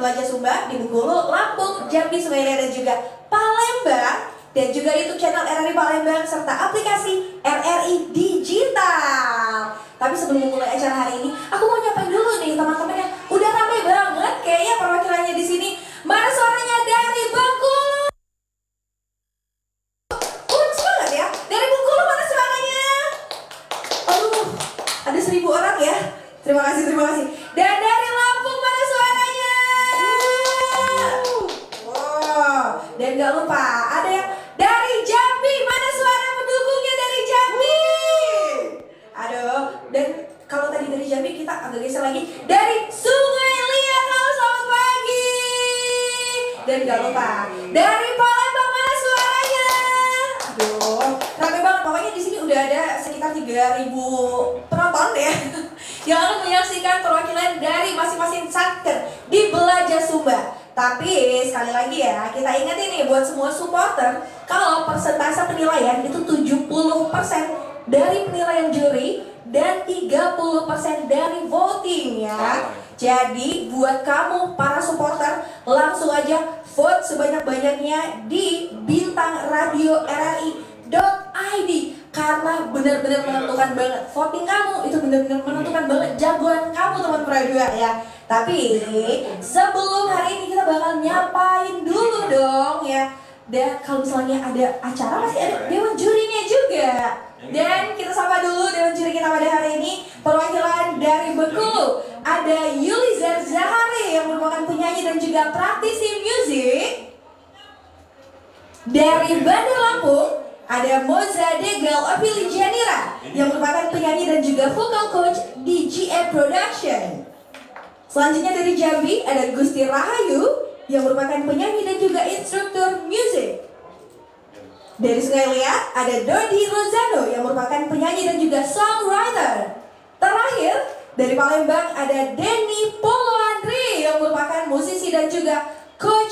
Belajar Sumba di Bengkulu, Lampung, Jambi, Surabaya, dan juga Palembang. Dan juga YouTube channel RRI Palembang serta aplikasi RRI Digital. Tapi sebelum memulai acara hari ini, aku mau nyapain dulu nih teman-teman yang udah ramai banget kayaknya perwakilannya di sini. Mana suaranya dari Bengkulu? Kurang semangat ya. Dari Bengkulu mana suaranya? Aduh, ada 1000 orang ya. Terima kasih, terima kasih. Dan dari Lampung mana suaranya? Wow. Dan gak lupa ada yang dari Jambi, mana suara pendukungnya dari Jambi? Aduh, dan kalau tadi dari Jambi kita agak geser lagi dari Sungai Liat, halo selamat pagi. Dan gak lupa dari Palembang mana suaranya? Aduh, rame banget, pokoknya di sini udah ada sekitar 3000 penonton ya yang akan menyaksikan perwakilan dari masing-masing satker di Belajar Sumba. Tapi sekali lagi ya, kita ingat ini buat semua supporter, kalau persentase penilaian itu 70% dari penilaian juri dan 30% dari voting ya. Jadi buat kamu para supporter, langsung aja vote sebanyak-banyaknya di bintang-radio-rri.id karena benar-benar menentukan banget. Voting kamu itu benar-benar menentukan banget jagoan kamu teman radio ya. Tapi sebelum hari ini kita bakal nyapain dulu dong ya. Dan kalau misalnya ada acara pasti ada dewan jurinya juga. Dan kita sapa dulu dewan juri kita pada hari ini. Perwakilan dari Bengkulu ada Yulizar Zahari yang merupakan penyanyi dan juga praktisi musik. Dari Bandar Lampung ada Moza Degal Opili Janira yang merupakan penyanyi dan juga vocal coach di GM Production. Selanjutnya dari Jambi ada Gusti Rahayu yang merupakan penyanyi dan juga instruktur musik. Dari Sungai Liat ada Dodi Rozano yang merupakan penyanyi dan juga songwriter. Terakhir dari Palembang ada Denny Polo Andri yang merupakan musisi dan juga coach